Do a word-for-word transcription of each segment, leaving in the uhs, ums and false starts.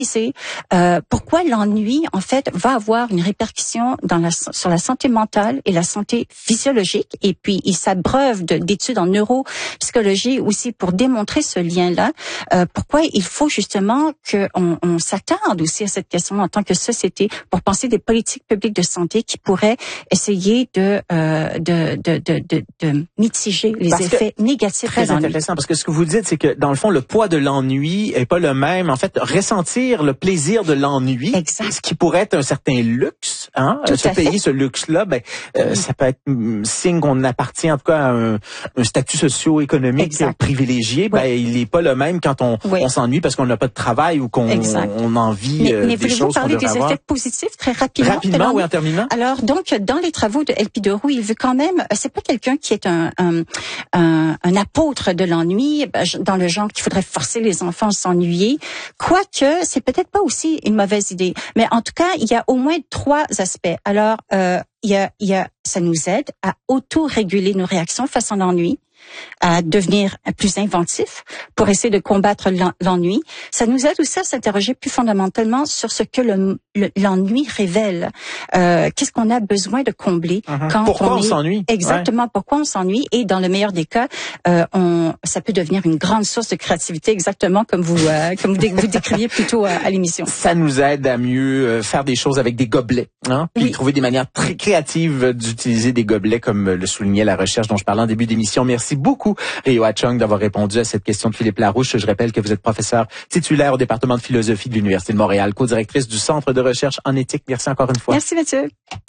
analyser euh, pourquoi l'ennui, en fait, va avoir une répercussion dans la, sur la santé mentale et la santé physiologique. Et puis, il s'abreuve de, d'études en neuropsychologie aussi pour démontrer ce lien-là. Euh, pourquoi il faut justement qu'on on s'attarde aussi à cette question en tant que société pour penser des politiques publiques de santé qui pourraient essayer de euh, de, de, de, de, de mitiger les parce effets négatifs de l'ennui. Très intéressant, parce que ce que vous dites, c'est que dans le fond, le poids de l'ennui est pas le même. En fait, ressentir le plaisir de l'ennui, exact. Ce qui pourrait être un certain luxe, hein, Tout se à payer fait. ce luxe-là, ben euh, ça peut être mm, signe qu'on appartient en tout cas à un, un statut socio-économique exact. privilégié. Ben oui. il est pas le même quand on, oui. on s'ennuie parce qu'on n'a pas de travail ou qu'on on a envie mais, euh, mais des choses qu'on devrait avoir. Mais voulez-vous parler des avoir. effets positifs très rapidement? Rapidement, oui, en terminant. Alors donc dans les travaux de Elpidourou, il veut quand même, c'est pas quelqu'un qui est un un, un, un apôtre de l'ennui, dans le genre qu'il faudrait forcer les enfants à s'ennuyer. Quoique, c'est peut-être pas aussi une mauvaise idée. Mais en tout cas, il y a au moins trois aspects. Alors, euh, il y a, il y a, ça nous aide à auto-réguler nos réactions face à l'ennui, à devenir plus inventif pour essayer de combattre l'ennui. Ça nous aide aussi à s'interroger plus fondamentalement sur ce que le, le, l'ennui révèle. Euh, qu'est-ce qu'on a besoin de combler uh-huh. quand pourquoi on, on est... s'ennuie? Exactement, ouais. Pourquoi on s'ennuie. Et dans le meilleur des cas, euh, on, ça peut devenir une grande source de créativité, exactement comme vous, euh, comme vous, vous décriviez plus tôt à, à l'émission. Ça nous aide à mieux euh, faire des choses avec des gobelets, hein, puis oui. trouver des manières très créatives d'utiliser des gobelets, comme le soulignait la recherche dont je parlais en début d'émission. Merci beaucoup, Ryo Ha-Chung, d'avoir répondu à cette question de Philippe Larouche. Je rappelle que vous êtes professeur titulaire au département de philosophie de l'Université de Montréal, co-directrice du Centre de recherche en éthique. Merci encore une fois. Merci, Mathieu.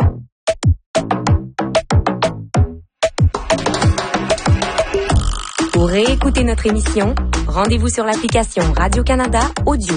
Pour réécouter notre émission, rendez-vous sur l'application Radio-Canada Audio.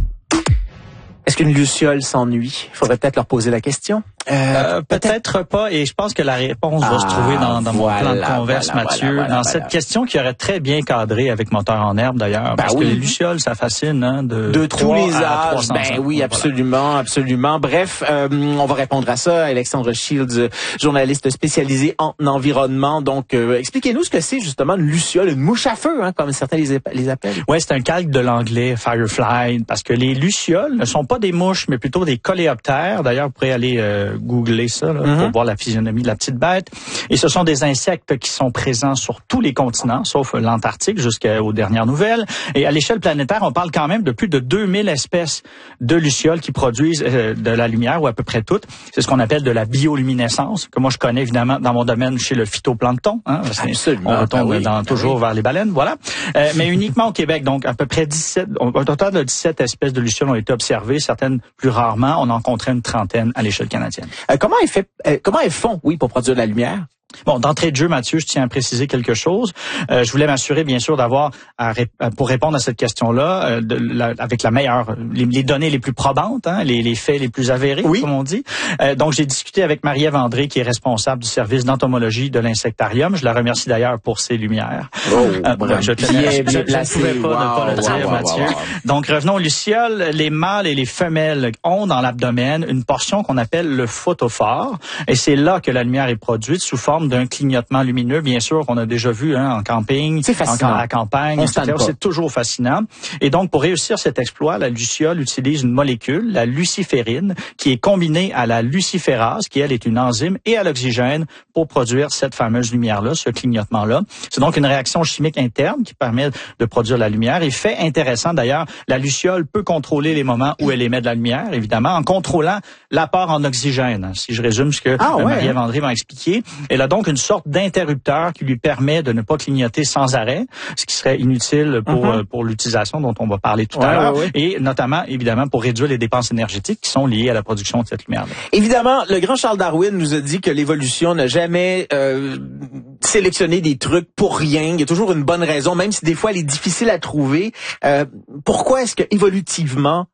Est-ce qu'une luciole s'ennuie? Il faudrait peut-être leur poser la question. Euh, euh, peut-être, peut-être pas, et je pense que la réponse ah, va se trouver dans, dans voilà, mon plan de converse, voilà, Mathieu, voilà, voilà, dans voilà. cette question qui aurait très bien cadré avec Moteur en herbe d'ailleurs, ben parce oui. que les lucioles, ça fascine, hein, de, de tous les âges. Ben ans. oui, absolument, voilà. absolument. Bref, euh, on va répondre à ça. Alexandre Shields, journaliste spécialisé en environnement. Donc, euh, expliquez-nous ce que c'est justement une luciole, une mouche à feu, hein, comme certains les, les appellent. Ouais, c'est un calque de l'anglais firefly, parce que les lucioles ne sont pas des mouches, mais plutôt des coléoptères. D'ailleurs, vous pourrez aller euh, googler ça là, mm-hmm. pour voir la physionomie de la petite bête. Et ce sont des insectes qui sont présents sur tous les continents, sauf l'Antarctique jusqu'aux dernières nouvelles. Et à l'échelle planétaire, on parle quand même de plus de deux mille espèces de lucioles qui produisent euh, de la lumière, ou à peu près toutes. C'est ce qu'on appelle de la bioluminescence, que moi je connais évidemment dans mon domaine chez le phytoplancton. Hein, Absolument. On retourne ah oui, dans, ah toujours oui. vers les baleines, voilà. Euh, mais uniquement au Québec, donc à peu près dix-sept, au total de dix-sept espèces de lucioles ont été observées, certaines plus rarement. On en compterait une trentaine à l'échelle canadienne. Euh, comment elles fait, euh, comment elles font, oui, pour produire de la lumière? Bon, d'entrée de jeu, Mathieu, je tiens à préciser quelque chose. Euh, je voulais m'assurer, bien sûr, d'avoir, à ré- pour répondre à cette question-là, euh, de la, avec la meilleure, les, les données les plus probantes, hein, les, les faits les plus avérés, oui. comme on dit. Euh, donc, j'ai discuté avec Marie-Ève André, qui est responsable du service d'entomologie de l'insectarium. Je la remercie d'ailleurs pour ses lumières. Oh, euh, bravo. Je tenais, bien, je, je ne pouvais pas wow, ne pas le wow, dire, wow, Mathieu. Wow, wow. Donc, revenons aux lucioles. Les mâles et les femelles ont dans l'abdomen une portion qu'on appelle le photophore, et c'est là que la lumière est produite sous forme d'un clignotement lumineux, bien sûr, qu'on a déjà vu hein, en camping, c'est fascinant. en, à la campagne, et cetera. C'est toujours fascinant. Et donc, pour réussir cet exploit, la luciole utilise une molécule, la luciférine, qui est combinée à la luciférase, qui, elle, est une enzyme, et à l'oxygène pour produire cette fameuse lumière-là, ce clignotement-là. C'est donc une réaction chimique interne qui permet de produire la lumière. Et fait intéressant, d'ailleurs, la luciole peut contrôler les moments où elle émet de la lumière, évidemment, en contrôlant l'apport en oxygène. Si je résume ce que ah, ouais, Marie-Ève André m'a expliqué, elle a donc une sorte d'interrupteur qui lui permet de ne pas clignoter sans arrêt, ce qui serait inutile pour mm-hmm. euh, pour l'utilisation dont on va parler tout ouais, à l'heure, ouais, ouais. et notamment, évidemment, pour réduire les dépenses énergétiques qui sont liées à la production de cette lumière-là. Évidemment, le grand Charles Darwin nous a dit que l'évolution n'a jamais euh, sélectionné des trucs pour rien. Il y a toujours une bonne raison, même si des fois elle est difficile à trouver. Euh, pourquoi est-ce que évolutivement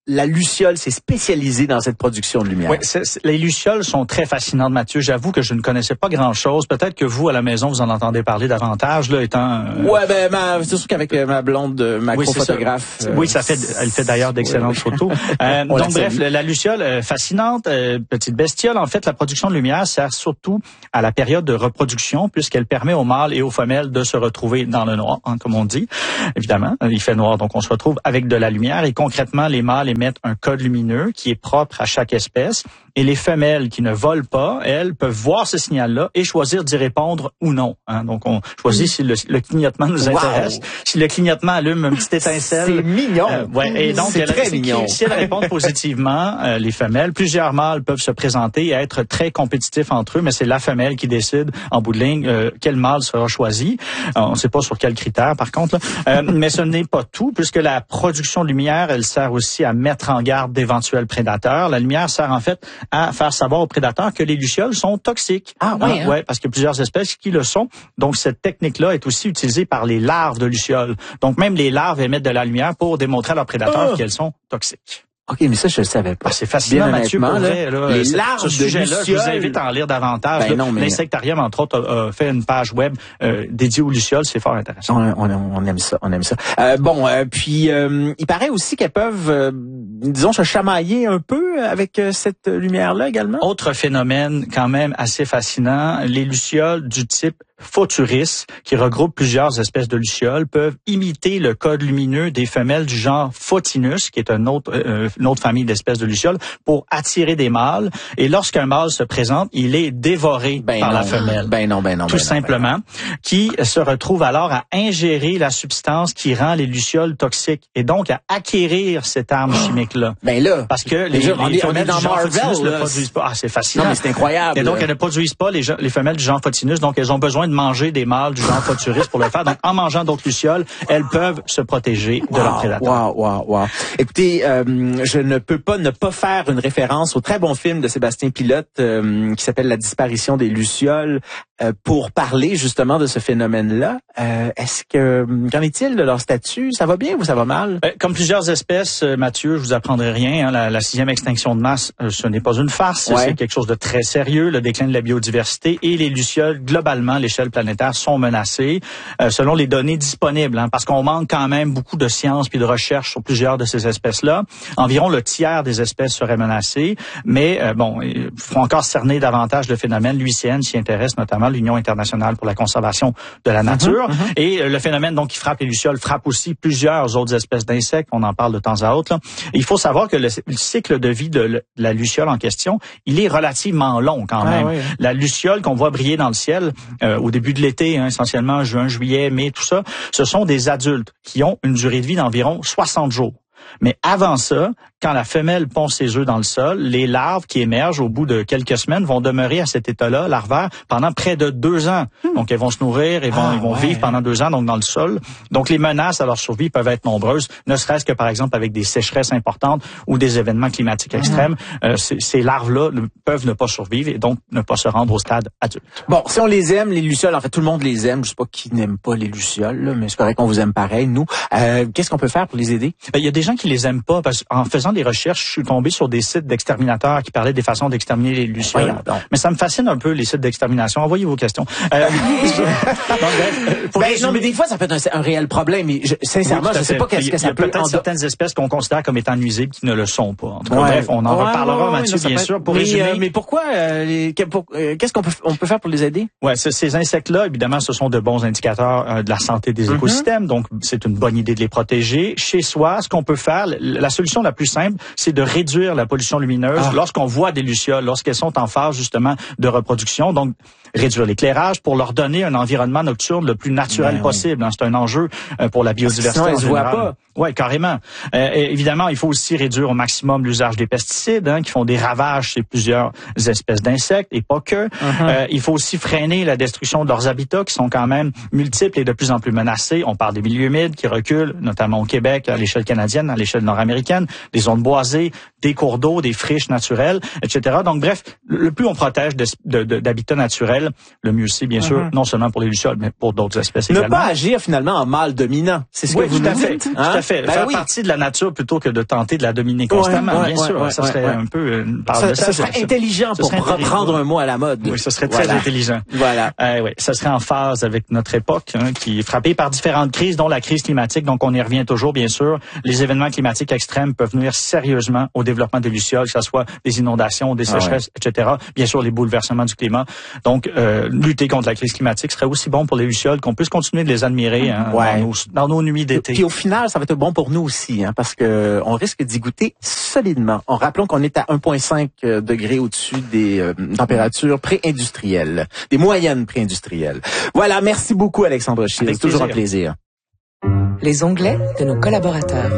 la luciole s'est spécialisée dans cette production de lumière. Oui, c'est, c'est, les lucioles sont très fascinantes, Mathieu. J'avoue que je ne connaissais pas grand-chose. Peut-être que vous, à la maison, vous en entendez parler davantage, là, étant... Euh... Ouais, ben, ma, c'est sûr qu'avec ma blonde macro-photographe... Oui, euh, oui, ça fait, elle fait d'ailleurs d'excellentes oui, oui. photos. Euh, donc, bref, la, la luciole, euh, fascinante, euh, petite bestiole. En fait, la production de lumière sert surtout à la période de reproduction, puisqu'elle permet aux mâles et aux femelles de se retrouver dans le noir, hein, comme on dit. Évidemment, il fait noir, donc on se retrouve avec de la lumière. Et concrètement, les mâles émettent un code lumineux qui est propre à chaque espèce. Et les femelles qui ne volent pas, elles, peuvent voir ce signal-là et choisir d'y répondre ou non. Hein. Donc, on choisit si le, le clignotement nous intéresse. Wow. Si le clignotement allume une petite étincelle. C'est mignon. Euh, ouais, et donc, c'est elle, très mignon. Si elles répondent positivement, euh, les femelles, plusieurs mâles peuvent se présenter et être très compétitifs entre eux, mais c'est la femelle qui décide, en bout de ligne, euh, quel mâle sera choisi. Euh, on ne sait pas sur quels critères, par contre. Là. Euh, mais ce n'est pas tout, puisque la production de lumière, elle sert aussi à mettre en garde d'éventuels prédateurs. La lumière sert, en fait, à faire savoir aux prédateurs que les lucioles sont toxiques. Ah oui, hein? Ouais, parce qu'il y a plusieurs espèces qui le sont. Donc, cette technique-là est aussi utilisée par les larves de lucioles. Donc, même les larves émettent de la lumière pour démontrer à leurs prédateurs oh. qu'elles sont toxiques. OK, mais ça, je le savais pas. Ah, c'est fascinant, bien Mathieu, pour vrai, là, là, les ce, larves ce sujet-là, de je vous invite à en lire davantage. Ben non, mais... L'Insectarium, entre autres, a, a fait une page web euh, dédiée aux lucioles. C'est fort intéressant. On, on, on aime ça, on aime ça. Euh, bon, euh, puis euh, il paraît aussi qu'elles peuvent, euh, disons, se chamailler un peu avec euh, cette lumière-là également. Autre phénomène quand même assez fascinant, les lucioles du type Photuris, qui regroupe plusieurs espèces de lucioles, peuvent imiter le code lumineux des femelles du genre Photinus, qui est une autre, euh, une autre famille d'espèces de lucioles, pour attirer des mâles. Et lorsqu'un mâle se présente, il est dévoré ben par non, la femelle. Ben non, ben non, Tout ben simplement, non, ben non. Qui se retrouve alors à ingérer la substance qui rend les lucioles toxiques et donc à acquérir cette arme oh, chimique-là. Ben là, parce que les, les, les les femelles dans du genre Marvel, Photinus là, ne produisent pas. Ah, c'est fascinant. Non, mais c'est incroyable. Et donc, elles ne produisent pas les, les femelles du genre Photinus, donc elles ont besoin de manger des mâles du genre Photuris pour le faire. Donc, en mangeant d'autres lucioles, elles peuvent se protéger de wow, leurs prédateurs. Wow, wow, wow. Écoutez, euh, je ne peux pas ne pas faire une référence au très bon film de Sébastien Pilote euh, qui s'appelle La disparition des lucioles euh, pour parler justement de ce phénomène-là. Euh, est-ce que, qu'en est-il de leur statut? Ça va bien ou ça va mal? Euh, comme plusieurs espèces, euh, Mathieu, je vous apprendrai rien. Hein, la, la sixième extinction de masse, euh, ce n'est pas une farce. Ouais. C'est quelque chose de très sérieux. Le déclin de la biodiversité et les lucioles, globalement, à l'échelle planétaire, sont menacées. Euh, selon les données disponibles, hein, parce qu'on manque quand même beaucoup de sciences puis de recherches sur plusieurs de ces espèces-là. Environ le tiers des espèces seraient menacées, mais euh, bon, il faut encore cerner davantage le phénomène. L'U I C N s'y intéresse, notamment l'Union internationale pour la conservation de la nature. Mm-hmm, mm-hmm. Et euh, le phénomène donc qui frappe les lucioles frappe aussi plusieurs autres espèces d'insectes. On en parle de temps à autre. Là. Il faut savoir que le, le cycle de vie de, le, de la luciole en question, il est relativement long quand même. Ah, oui. La luciole qu'on voit briller dans le ciel euh, au début de l'été, hein, essentiellement juin, juillet, mai, tout ça, ce sont des adultes qui ont une durée de vie d'environ soixante jours. Mais avant ça, quand la femelle pond ses œufs dans le sol, les larves qui émergent au bout de quelques semaines vont demeurer à cet état-là, larvaire, pendant près de deux ans. Hmm. Donc, elles vont se nourrir, elles vont, ah, ils vont ouais. vivre pendant deux ans donc dans le sol. Donc, les menaces à leur survie peuvent être nombreuses, ne serait-ce que, par exemple, avec des sécheresses importantes ou des événements climatiques extrêmes. Hmm. Euh, c- ces larves-là ne, peuvent ne pas survivre et donc ne pas se rendre au stade adulte. Bon, si on les aime, les lucioles, en fait, tout le monde les aime. Je sais pas qui n'aime pas les lucioles, là, mais c'est correct qu'on vous aime pareil, nous. Euh, qu'est-ce qu'on peut faire pour les aider? Ben, il y a des gens qui les aiment pas parce qu'en faisant des recherches, je suis tombé sur des sites d'exterminateurs qui parlaient des façons d'exterminer les lucioles. Oui, mais ça me fascine un peu, les sites d'extermination. Envoyez vos questions. Euh, donc, bref, ben, non, mais des fois, ça peut être un, un réel problème. Mais je, sincèrement, oui, je sais pas qu'est-ce que ça peut... Il y a peut-être certaines espèces qu'on considère comme étant nuisibles qui ne le sont pas. En tout cas, ouais. bref, on en ouais, reparlera, ouais, Mathieu, non, bien être... sûr, pour mais, résumer. Euh, mais pourquoi? Euh, les, pour, euh, qu'est-ce qu'on peut, on peut faire pour les aider? Ouais, c- ces insectes-là, évidemment, ce sont de bons indicateurs euh, de la santé des mm-hmm. écosystèmes. Donc, c'est une bonne idée de les protéger. Chez soi, ce qu'on peut faire, la solution la plus simple, c'est de réduire la pollution lumineuse ah. lorsqu'on voit des lucioles, lorsqu'elles sont en phase justement de reproduction. Donc, réduire l'éclairage pour leur donner un environnement nocturne le plus naturel ben, possible. Oui. C'est un enjeu pour la biodiversité. Sinon, elles ne se voient pas. Oui, carrément. Euh, évidemment, il faut aussi réduire au maximum l'usage des pesticides hein, qui font des ravages chez plusieurs espèces d'insectes et pas que. Uh-huh. Euh, il faut aussi freiner la destruction de leurs habitats qui sont quand même multiples et de plus en plus menacés. On parle des milieux humides qui reculent, notamment au Québec, à l'échelle canadienne, à l'échelle nord-américaine, des zones boisées, des cours d'eau, des friches naturelles, et cetera. Donc, bref, le plus on protège de, de, de, d'habitats naturels, naturel, le mieux c'est, bien mm-hmm. sûr, non seulement pour les lucioles, mais pour d'autres espèces ne également. Ne pas agir finalement en mâle dominant, c'est ce oui, que vous tout à nous fait, dites. Tout à fait. Ben Faire oui. partie de la nature plutôt que de tenter de la dominer constamment, ouais, ouais, bien ouais, sûr. Ouais, ça serait ouais. un peu une part ça, de ça, ça serait intelligent pour reprendre un mot à la mode. Oui, ça serait très voilà. intelligent. Voilà. Euh, oui, ça serait en phase avec notre époque, hein, qui est frappée par différentes crises, dont la crise climatique. Donc, on y revient toujours, bien sûr. Les événements climatiques extrêmes peuvent nuire sérieusement au développement des lucioles, que ce soit des inondations, des sécheresses, ah ouais. et cetera. Bien sûr, les bouleversements du climat. Donc, euh, lutter contre la crise climatique serait aussi bon pour les lucioles, qu'on puisse continuer de les admirer hein, ouais. dans, nos, dans nos nuits d'été. Puis au final, ça va être bon pour nous aussi, hein, parce que on risque d'y goûter solidement. En rappelant qu'on est à un virgule cinq degrés au-dessus des euh, températures pré-industrielles, des moyennes pré-industrielles. Voilà, merci beaucoup Alexandre Chir, c'est toujours un plaisir. Les onglets de nos collaborateurs.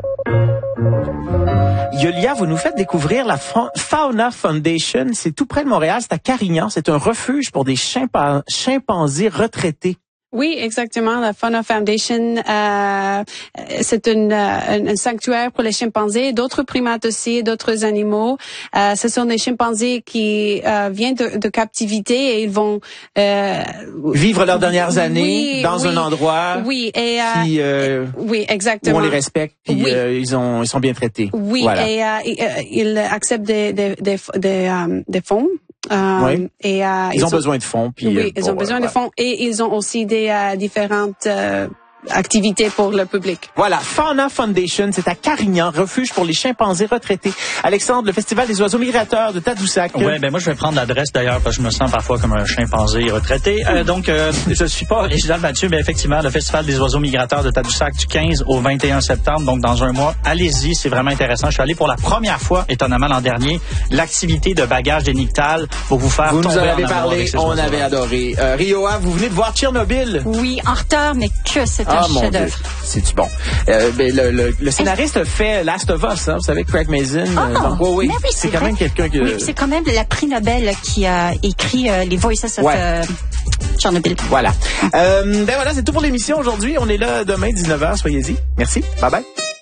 Yulia, vous nous faites découvrir la Fauna Foundation. C'est tout près de Montréal, c'est à Carignan. C'est un refuge pour des chimpan- chimpanzés retraités. Oui, exactement. La Fauna Foundation, euh, c'est une, un, un sanctuaire pour les chimpanzés, d'autres primates aussi, d'autres animaux. Euh, ce sont des chimpanzés qui euh, viennent de, de captivité et ils vont euh, vivre leurs dernières années oui, dans oui, un endroit oui, et, euh, qui, euh, oui, exactement. où on les respecte, puis oui. euh, ils ont, ils sont bien traités. Oui, voilà. et euh, ils acceptent des, des, des, des, um, des fonds. Euh, oui. et, euh, ils, ils ont, ont besoin de fonds. Puis, oui, euh, ils ont besoin euh, de fonds et ils ont aussi des euh, différentes euh, activités pour le public. Voilà, Fauna Foundation, c'est à Carignan, refuge pour les chimpanzés retraités. Alexandre, le Festival des oiseaux migrateurs de Tadoussac. Oui, ben moi je vais prendre l'adresse d'ailleurs parce que je me sens parfois comme un chimpanzé retraité. Euh, donc, euh, je suis pas original Mathieu, mais effectivement, le Festival des oiseaux migrateurs de Tadoussac du quinze au vingt et un septembre, donc dans un mois. Allez-y, c'est vraiment intéressant. Je suis allé pour la première fois, étonnamment l'an dernier, l'activité de bagage dénictal pour vous faire vous tomber nous en avez en parlé, on avait adoré. Euh, Rioa, vous venez de voir Tchernobyl. Oui, en retard, mais que c'est ah, un chef-d'œuvre. C'est-tu bon? Euh, ben, le, le, le scénariste a fait Last of Us, hein, vous savez, Craig Mazin. Oh, euh, donc, oh, oui, oui, c'est, c'est quand vrai. même quelqu'un qui... Oui, c'est quand même la prix Nobel qui a écrit euh, les Voices of ouais. euh, Tchernobyl. Voilà. euh, ben voilà, c'est tout pour l'émission aujourd'hui. On est là demain, dix-neuf heures, soyez-y. Merci, bye-bye.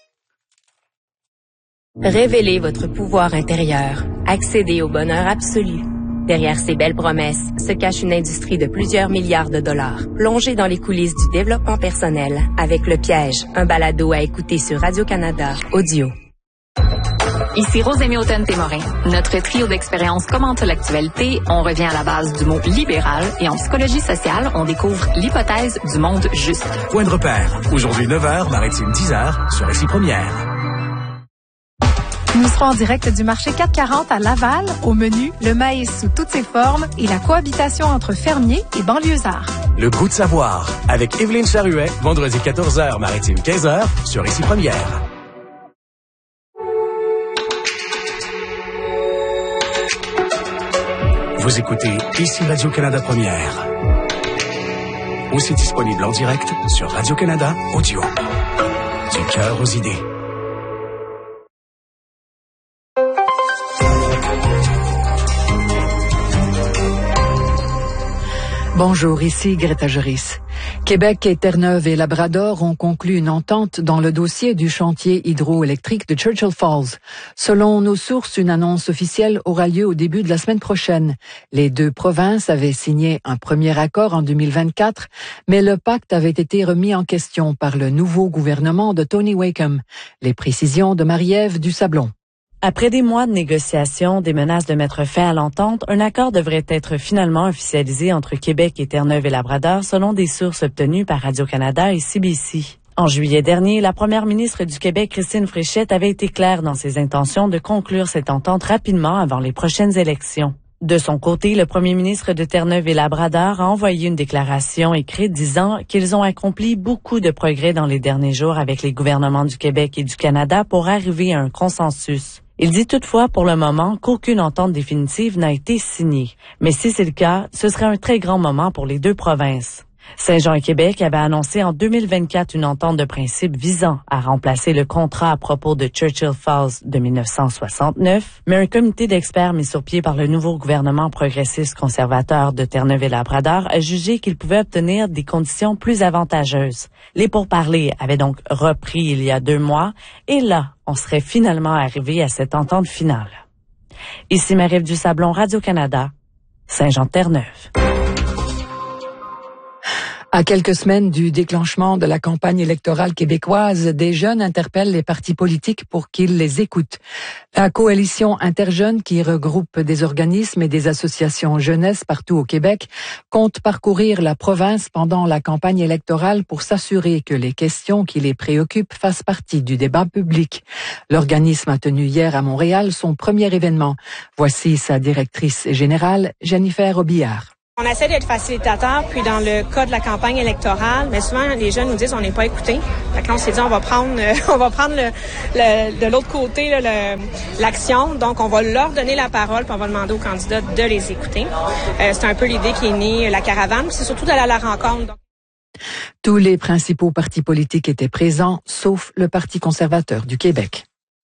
Révélez votre pouvoir intérieur. Accédez au bonheur absolu. Derrière ces belles promesses se cache une industrie de plusieurs milliards de dollars. Plongez dans les coulisses du développement personnel avec Le Piège, un balado à écouter sur Radio-Canada Audio. Ici Rosémie Houghton-Témorin. Notre trio d'expériences commente l'actualité. On revient à la base du mot libéral et en psychologie sociale, on découvre l'hypothèse du monde juste. Point de repère. Aujourd'hui neuf heures, Maritime dix heures, sur Récit Première. Nous serons en direct du marché quatre cent quarante à Laval. Au menu, le maïs sous toutes ses formes et la cohabitation entre fermiers et banlieusards. Le goût de savoir, avec Evelyne Charuet, vendredi quatorze heures, Maritime quinze heures, sur Récit Première. Vous écoutez ici Radio-Canada Première. Aussi disponible en direct sur Radio-Canada Audio. Du cœur aux idées. Bonjour, ici Greta Joris. Québec et Terre-Neuve et Labrador ont conclu une entente dans le dossier du chantier hydroélectrique de Churchill Falls. Selon nos sources, une annonce officielle aura lieu au début de la semaine prochaine. Les deux provinces avaient signé un premier accord en deux mille vingt-quatre, mais le pacte avait été remis en question par le nouveau gouvernement de Tony Wakeham. Les précisions de Marie-Ève Dusablon. Après des mois de négociations, des menaces de mettre fin à l'entente, un accord devrait être finalement officialisé entre Québec et Terre-Neuve et Labrador selon des sources obtenues par Radio-Canada et C B C. En juillet dernier, la première ministre du Québec, Christine Fréchette, avait été claire dans ses intentions de conclure cette entente rapidement avant les prochaines élections. De son côté, le premier ministre de Terre-Neuve et Labrador a envoyé une déclaration écrite disant qu'ils ont accompli beaucoup de progrès dans les derniers jours avec les gouvernements du Québec et du Canada pour arriver à un consensus. Il dit toutefois pour le moment qu'aucune entente définitive n'a été signée. Mais si c'est le cas, ce serait un très grand moment pour les deux provinces. Saint-Jean et Québec avaient annoncé en deux mille vingt-quatre une entente de principe visant à remplacer le contrat à propos de Churchill Falls de mille neuf cent soixante-neuf, mais un comité d'experts mis sur pied par le nouveau gouvernement progressiste conservateur de Terre-Neuve et Labrador a jugé qu'il pouvait obtenir des conditions plus avantageuses. Les pourparlers avaient donc repris il y a deux mois, et là, on serait finalement arrivé à cette entente finale. Ici Marie-Ève Dusablon, Radio-Canada. Saint-Jean-Terre-Neuve. À quelques semaines du déclenchement de la campagne électorale québécoise, des jeunes interpellent les partis politiques pour qu'ils les écoutent. La coalition Interjeunes, qui regroupe des organismes et des associations jeunesse partout au Québec, compte parcourir la province pendant la campagne électorale pour s'assurer que les questions qui les préoccupent fassent partie du débat public. L'organisme a tenu hier à Montréal son premier événement. Voici sa directrice générale, Jennifer Robillard. On essaie d'être facilitateur, puis dans le cas de la campagne électorale, mais souvent les jeunes nous disent on n'est pas écoutés. Fait que là, on s'est dit on va prendre, euh, on va prendre le, le, de l'autre côté là, le, l'action. Donc on va leur donner la parole, puis on va demander aux candidats de les écouter. Euh, c'est un peu l'idée qui est née la caravane, puis c'est surtout d'aller à la rencontre. Donc... Tous les principaux partis politiques étaient présents, sauf le Parti conservateur du Québec.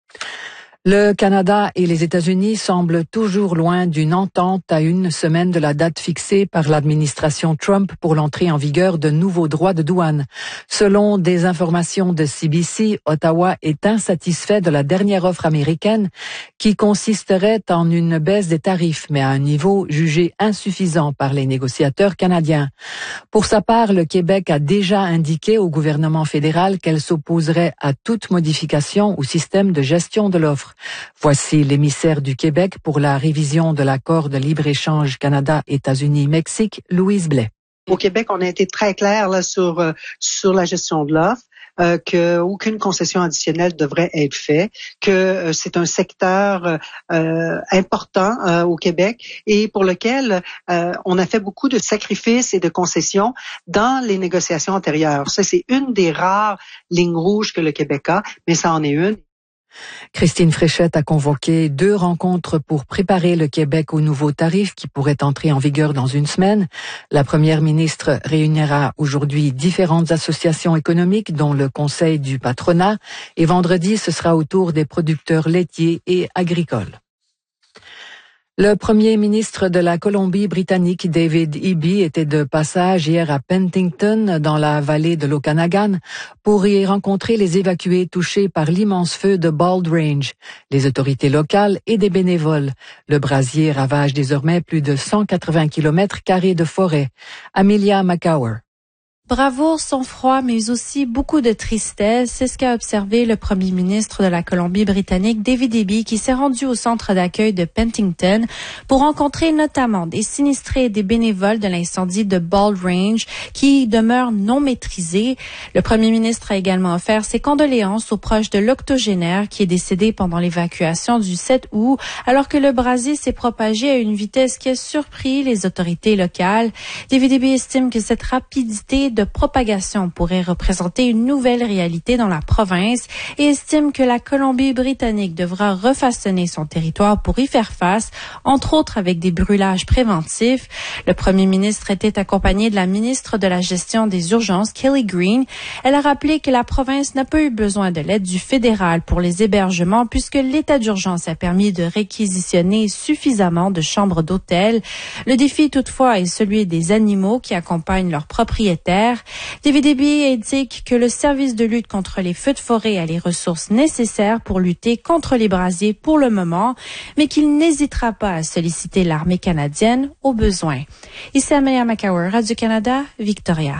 Le Canada et les États-Unis semblent toujours loin d'une entente à une semaine de la date fixée par l'administration Trump pour l'entrée en vigueur de nouveaux droits de douane. Selon des informations de C B C, Ottawa est insatisfait de la dernière offre américaine qui consisterait en une baisse des tarifs, mais à un niveau jugé insuffisant par les négociateurs canadiens. Pour sa part, le Québec a déjà indiqué au gouvernement fédéral qu'elle s'opposerait à toute modification au système de gestion de l'offre. Voici l'émissaire du Québec pour la révision de l'accord de libre-échange Canada-États-Unis-Mexique, Louise Blais. Au Québec, on a été très clair là, sur euh, sur la gestion de l'offre, euh, qu'aucune concession additionnelle devrait être faite, que euh, c'est un secteur euh, important euh, au Québec et pour lequel euh, on a fait beaucoup de sacrifices et de concessions dans les négociations antérieures. Ça, c'est une des rares lignes rouges que le Québec a, mais ça en est une. Christine Fréchette a convoqué deux rencontres pour préparer le Québec aux nouveaux tarifs qui pourraient entrer en vigueur dans une semaine. La première ministre réunira aujourd'hui différentes associations économiques, dont le Conseil du patronat, et vendredi, ce sera au tour des producteurs laitiers et agricoles. Le premier ministre de la Colombie-Britannique, David Eby, était de passage hier à Penticton, dans la vallée de l'Okanagan, pour y rencontrer les évacués touchés par l'immense feu de Bald Range, les autorités locales et des bénévoles. Le brasier ravage désormais plus de cent quatre-vingts kilomètres carrés de forêt. Amelia McCower. Bravoure, sang-froid, mais aussi beaucoup de tristesse. C'est ce qu'a observé le premier ministre de la Colombie-Britannique, David Eby, qui s'est rendu au centre d'accueil de Penticton pour rencontrer notamment des sinistrés et des bénévoles de l'incendie de Bald Range qui demeure non maîtrisé. Le premier ministre a également offert ses condoléances aux proches de l'octogénaire qui est décédé pendant l'évacuation du sept août, alors que le brasier s'est propagé à une vitesse qui a surpris les autorités locales. David Eby estime que cette rapidité de propagation pourrait représenter une nouvelle réalité dans la province et estime que la Colombie-Britannique devra refaçonner son territoire pour y faire face, entre autres avec des brûlages préventifs. Le premier ministre était accompagné de la ministre de la Gestion des urgences, Kelly Green. Elle a rappelé que la province n'a pas eu besoin de l'aide du fédéral pour les hébergements puisque l'état d'urgence a permis de réquisitionner suffisamment de chambres d'hôtel. Le défi toutefois est celui des animaux qui accompagnent leurs propriétaires. David Eby indique que le service de lutte contre les feux de forêt a les ressources nécessaires pour lutter contre les brasiers pour le moment, mais qu'il n'hésitera pas à solliciter l'armée canadienne au besoin. Ici Amelia McCower, Radio-Canada, Victoria.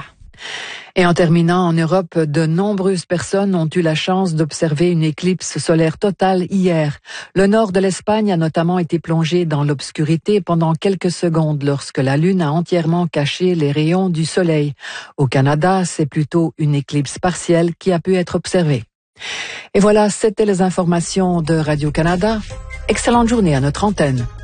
Et en terminant, en Europe, de nombreuses personnes ont eu la chance d'observer une éclipse solaire totale hier. Le nord de l'Espagne a notamment été plongé dans l'obscurité pendant quelques secondes lorsque la Lune a entièrement caché les rayons du soleil. Au Canada, c'est plutôt une éclipse partielle qui a pu être observée. Et voilà, c'était les informations de Radio-Canada. Excellente journée à notre antenne.